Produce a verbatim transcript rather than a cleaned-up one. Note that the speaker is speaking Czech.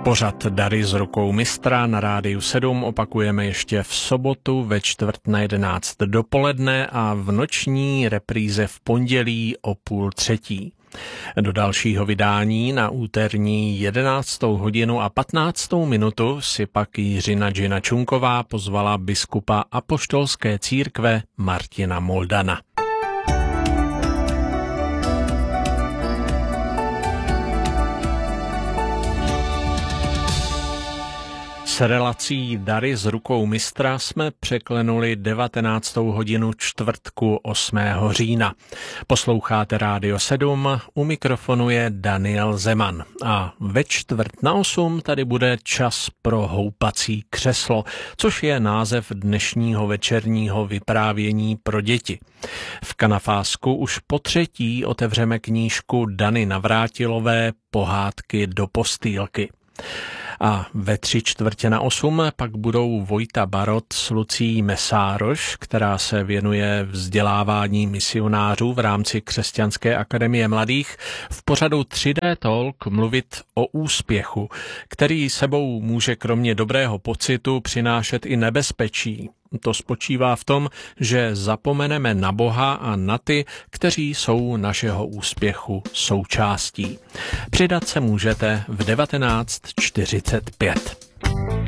Pořad Dary z rukou mistra na Rádiu sedm opakujeme ještě v sobotu ve čtvrt na jedenáct dopoledne a v noční repríze v pondělí o půl třetí. Do dalšího vydání na úterní jedenáctou hodinu a patnáctou minutu si pak Jiřina Džina Čunková pozvala biskupa apoštolské církve Martina Moldana. S relací Dary z rukou mistra jsme překlenuli devatenáctou hodinu čtvrtku osmého října. Posloucháte Rádio sedm, u mikrofonu je Daniel Zeman a ve čtvrt na osm tady bude čas pro houpací křeslo, což je název dnešního večerního vyprávění pro děti. V Kanafásku už po třetí otevřeme knížku Dany Navrátilové Pohádky do postýlky. A ve tři čtvrtě na osm pak budou Vojta Barot s Lucií Mesároš, která se věnuje vzdělávání misionářů v rámci Křesťanské akademie mladých, v pořadu tři dé Talk mluvit o úspěchu, který sebou může kromě dobrého pocitu přinášet i nebezpečí. To spočívá v tom, že zapomeneme na Boha a na ty, kteří jsou našeho úspěchu součástí. Přidat se můžete v devatenáct čtyřicet pět.